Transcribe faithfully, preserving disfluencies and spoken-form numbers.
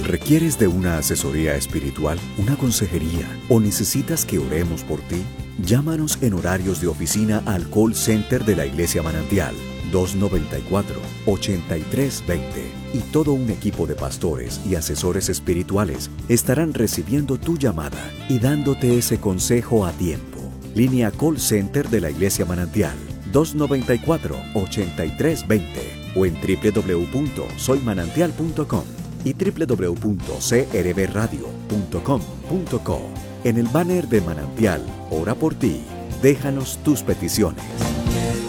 ¿Requieres de una asesoría espiritual, una consejería o necesitas que oremos por ti? Llámanos en horarios de oficina al call center de la Iglesia Manantial dos noventa y cuatro, ochenta y tres veinte y todo un equipo de pastores y asesores espirituales estarán recibiendo tu llamada y dándote ese consejo a tiempo. Línea Call Center de la Iglesia Manantial dos noventa y cuatro, ochenta y tres veinte o en doble u doble u doble u punto soy manantial punto com y doble u doble u doble u punto c r b radio punto com punto co. En el banner de Manantial, ora por ti. Déjanos tus peticiones.